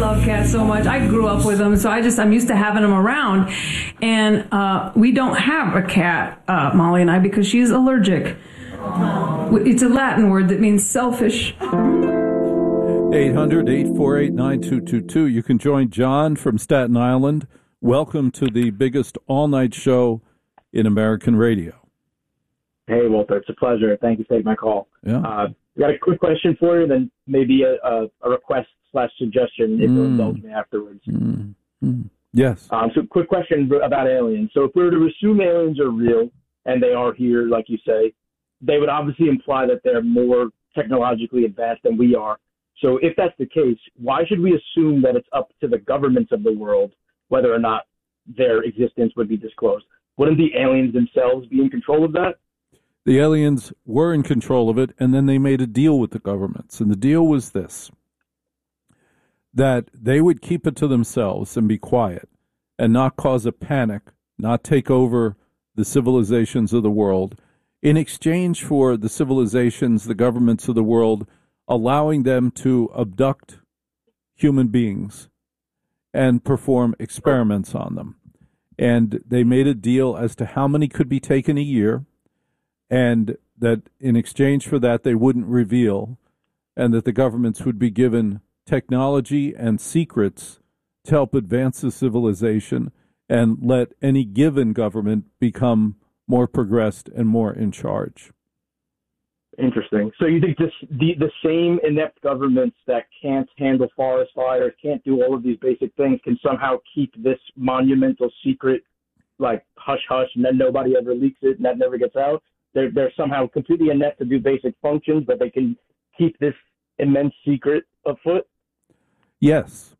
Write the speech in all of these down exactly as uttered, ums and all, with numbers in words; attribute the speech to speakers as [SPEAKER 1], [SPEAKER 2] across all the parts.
[SPEAKER 1] love cats so much. I grew up with them, so I just I'm used to having them around. And uh, we don't have a cat, uh, Molly and I, because she's allergic. Aww. It's a Latin word that means selfish.
[SPEAKER 2] eight hundred, eight four eight, nine two two two. You can join John from Staten Island. Welcome to the biggest all-night show in American radio.
[SPEAKER 3] Hey, Walter. It's a pleasure. Thank you for taking my call.
[SPEAKER 2] Yeah.
[SPEAKER 3] Uh, got a quick question for you, then maybe a, a, a request slash suggestion if
[SPEAKER 2] mm.
[SPEAKER 3] you'll indulge me afterwards.
[SPEAKER 2] Mm. Mm. Yes.
[SPEAKER 3] Um, so quick question about aliens. So if we were to assume aliens are real, and they are here, like you say, they would obviously imply that they're more technologically advanced than we are. So if that's the case, why should we assume that it's up to the governments of the world whether or not their existence would be disclosed? Wouldn't the aliens themselves be in control of that?
[SPEAKER 2] The aliens were in control of it, and then they made a deal with the governments. And the deal was this, that they would keep it to themselves and be quiet and not cause a panic, not take over the civilizations of the world, in exchange for the civilizations, the governments of the world, allowing them to abduct human beings and perform experiments on them. And they made a deal as to how many could be taken a year, and that in exchange for that they wouldn't reveal, and that the governments would be given technology and secrets to help advance the civilization and let any given government become more progressed and more in charge.
[SPEAKER 3] Interesting. So you think this the, the same inept governments that can't handle forest fires, can't do all of these basic things, can somehow keep this monumental secret, like, hush-hush, and then nobody ever leaks it, and that never gets out? They're, they're somehow completely inept to do basic functions, but they can keep this immense secret afoot?
[SPEAKER 2] Yes.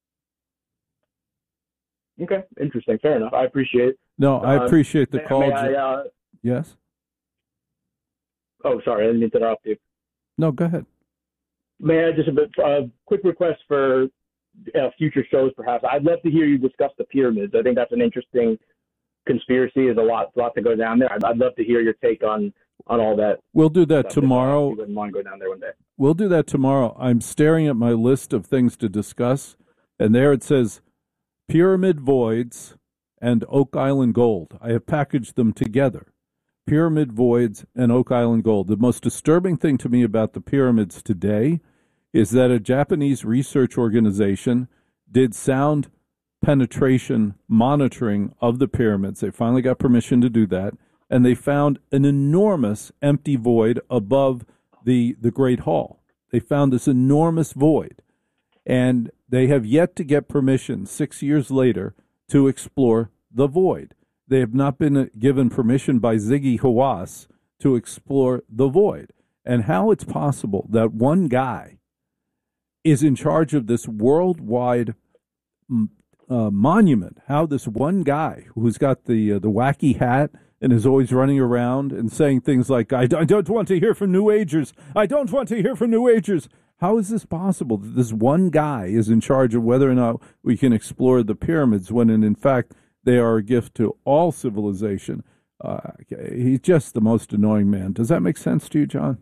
[SPEAKER 3] Okay, interesting. Fair enough. I appreciate it.
[SPEAKER 2] No, I
[SPEAKER 3] uh,
[SPEAKER 2] appreciate the
[SPEAKER 3] may,
[SPEAKER 2] call.
[SPEAKER 3] May I, uh,
[SPEAKER 2] yes?
[SPEAKER 3] Oh, sorry, I didn't mean to interrupt you.
[SPEAKER 2] No, go ahead.
[SPEAKER 3] May I just a uh, quick request for uh, future shows, perhaps? I'd love to hear you discuss the pyramids. I think that's an interesting conspiracy. There's a lot, a lot to go down there. I'd, I'd love to hear your take on, on all that.
[SPEAKER 2] We'll do that
[SPEAKER 3] stuff.
[SPEAKER 2] tomorrow.
[SPEAKER 3] You wouldn't mind going down there one day.
[SPEAKER 2] We'll do that tomorrow. I'm staring at my list of things to discuss, and there it says Pyramid Voids and Oak Island Gold. I have packaged them together. Pyramid Voids and Oak Island Gold. The most disturbing thing to me about the pyramids today is that a Japanese research organization did sound penetration monitoring of the pyramids. They finally got permission to do that, and they found an enormous empty void above the, the Great Hall. They found this enormous void, and they have yet to get permission six years later to explore the void. They have not been given permission by Ziggy Hawass to explore the void. And how it's possible that one guy is in charge of this worldwide uh, monument, how this one guy who's got the uh, the wacky hat and is always running around and saying things like, I don't want to hear from New Agers. I don't want to hear from New Agers. How is this possible that this one guy is in charge of whether or not we can explore the pyramids when, in, in fact, they are a gift to all civilization? Uh, he's just the most annoying man. Does that make sense to you, John?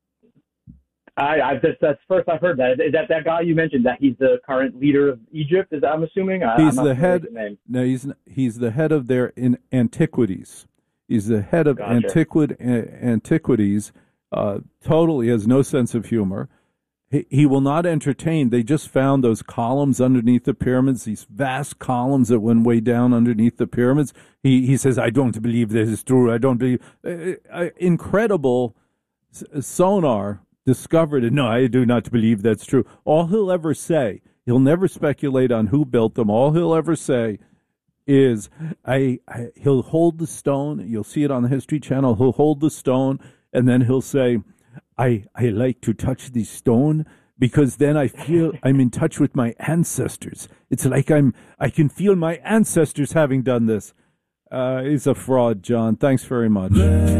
[SPEAKER 3] I, I that's, that's first I've heard that. Is that that guy you mentioned? That he's the current leader of Egypt? Is that, I'm assuming? I,
[SPEAKER 2] he's
[SPEAKER 3] I'm
[SPEAKER 2] the head.
[SPEAKER 3] The name.
[SPEAKER 2] No, he's he's the head of their in antiquities. He's the head of
[SPEAKER 3] Gotcha.
[SPEAKER 2] antiquid antiquities. Uh, totally has no sense of humor. He, he will not entertain. They just found those columns underneath the pyramids, these vast columns that went way down underneath the pyramids. He he says, I don't believe this is true. I don't believe. Uh, uh, incredible sonar discovered it. No, I do not believe that's true. All he'll ever say, he'll never speculate on who built them. All he'll ever say is, I, I he'll hold the stone. You'll see it on the History Channel. He'll hold the stone, and then he'll say, I, I like to touch the stone because then I feel I'm in touch with my ancestors. It's like I'm I can feel my ancestors having done this. Uh, he's a fraud, John. Thanks very much.